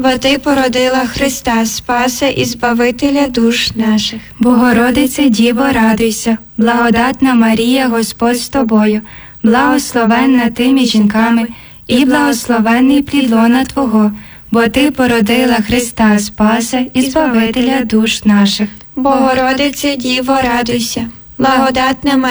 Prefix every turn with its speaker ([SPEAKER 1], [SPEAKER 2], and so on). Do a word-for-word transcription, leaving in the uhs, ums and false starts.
[SPEAKER 1] бо Ти породила Христа, Спаса і Збавителя душ наших.
[SPEAKER 2] Богородице Діво, радуйся, благодатна Марія, Господь з тобою, благословенна ти між жінками, і благословенний плід лона Твого, бо Ти породила Христа, Спаса і Збавителя душ наших.
[SPEAKER 1] Богородице Діво, радуйся, благодатна